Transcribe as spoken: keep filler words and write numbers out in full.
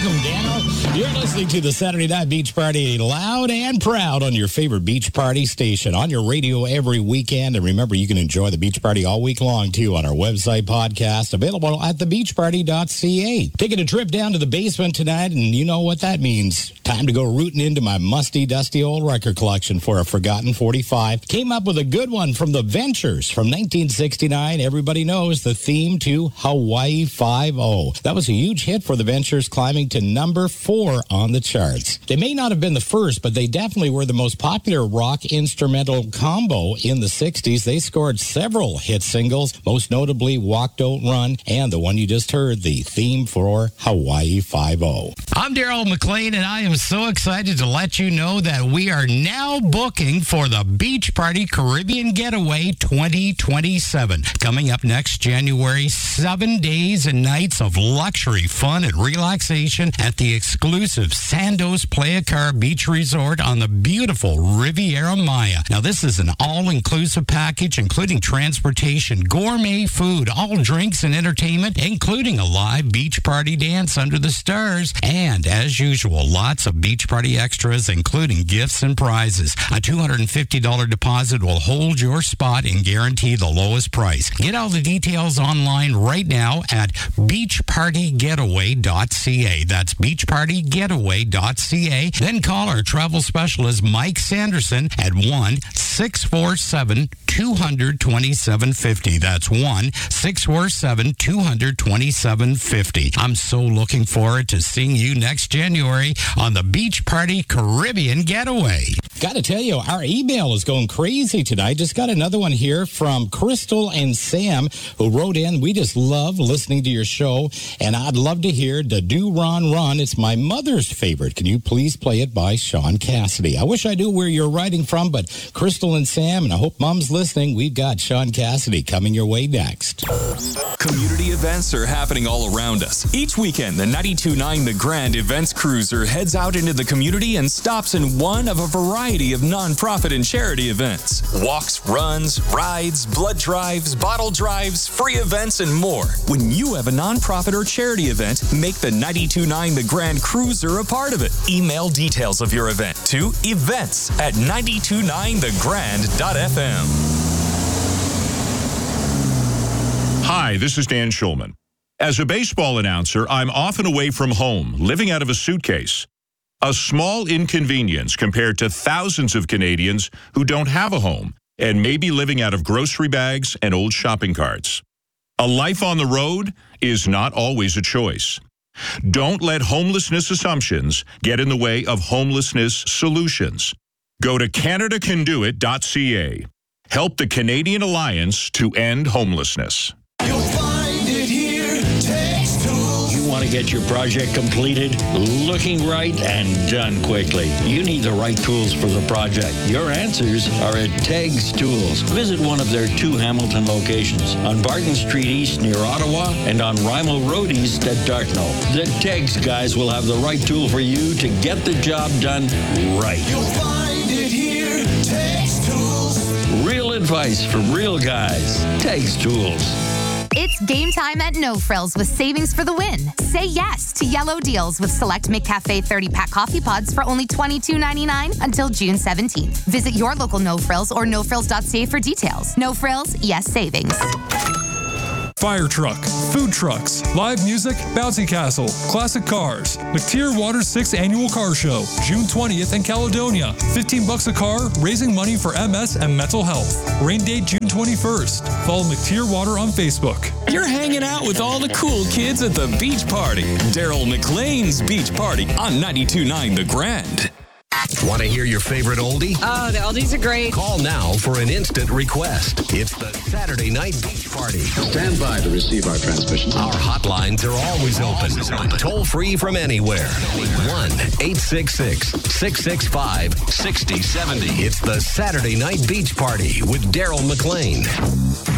Welcome, Daniel. You're listening to the Saturday Night Beach Party loud and proud on your favorite beach party station, on your radio every weekend. And remember, you can enjoy the beach party all week long, too, on our website podcast, available at the beach party dot c a. Taking a trip down to the basement tonight, and you know what that means. Time to go rooting into my musty, dusty old record collection for a forgotten forty-five. Came up with a good one from the Ventures from nineteen sixty-nine. Everybody knows the theme to Hawaii Five-O. That was a huge hit for the Ventures, climbing to number four on the charts. They may not have been the first, but they definitely were the most popular rock instrumental combo in the sixties. They scored several hit singles, most notably Walk Don't Run, and the one you just heard, the theme for Hawaii Five-O. I'm Daryl McLean, and I am so excited to let you know that we are now booking for the Beach Party Caribbean Getaway twenty twenty-seven. Coming up next January, seven days and nights of luxury fun and relaxation at the exclusive Sandos Playa Car Beach Resort on the beautiful Riviera Maya. Now, this is an all-inclusive package, including transportation, gourmet food, all drinks and entertainment, including a live beach party dance under the stars. And, as usual, lots of beach party extras, including gifts and prizes. A two hundred fifty dollars deposit will hold your spot and guarantee the lowest price. Get all the details online right now at beach party getaway dot c a. That's beach party getaway dot c a. Then call our travel specialist, Mike Sanderson, at one six four seven two hundred twenty-seven fifty. That's one six four seven two hundred twenty-seven fifty. I'm so looking forward to seeing you next January on the Beach Party Caribbean Getaway. Got to tell you, our email is going crazy tonight. Just got another one here from Crystal and Sam, who wrote in. We just love listening to your show, and I'd love to hear the Do Ron Run. It's my mother's favorite. Can you please play it by Sean Cassidy? I wish I knew where you're writing from, but Crystal and Sam, and I hope Mom's listening, we've got Sean Cassidy coming your way next. Community events are happening all around us. Each weekend, the ninety-two point nine The Grand Events Cruiser heads out into the community and stops in one of a variety of nonprofit and charity events. Walks, runs, rides, blood drives, bottle drives, free events, and more. When you have a nonprofit or charity event, make the ninety-two point nine The Grand Cruiser a part of it. Email details of your event to events at nine two nine the grand dot f m. Hi, this is Dan Schulman. As a baseball announcer, I'm often away from home, living out of a suitcase. A small inconvenience compared to thousands of Canadians who don't have a home and may be living out of grocery bags and old shopping carts. A life on the road is not always a choice. Don't let homelessness assumptions get in the way of homelessness solutions. Go to canada can do it dot c a. Help the Canadian Alliance to end homelessness. You'll find it here. Tex Tools. You want to get your project completed, looking right, and done quickly. You need the right tools for the project. Your answers are at Tegs Tools. Visit one of their two Hamilton locations on Barton Street East near Ottawa and on Rymel Road East at Dartmouth. The Tegs guys will have the right tool for you to get the job done right. You'll find it here. Tex Tools. Real advice from real guys. Tegs Tools. It's game time at No Frills with savings for the win. Say yes to yellow deals with select McCafe thirty-pack coffee pods for only twenty-two ninety-nine until June seventeenth. Visit your local No Frills or no frills dot c a for details. No Frills, yes savings. Fire truck, food trucks, live music, bouncy castle, classic cars. McTier Water's sixth annual car show, June twentieth in Caledonia. fifteen bucks a car, raising money for M S and mental health. Rain date June twenty-first. Follow McTier Water on Facebook. You're hanging out with all the cool kids at the Beach Party. Daryl McLean's Beach Party on ninety-two point nine The Grand. Want to hear your favorite oldie? Oh, the oldies are great. Call now for an instant request. It's the Saturday Night Beach Party. Stand by to receive our transmission. Our hotlines are always open. Toll free from anywhere. one eight six six, six six five, six zero seven zero. It's the Saturday Night Beach Party with Daryl McLean.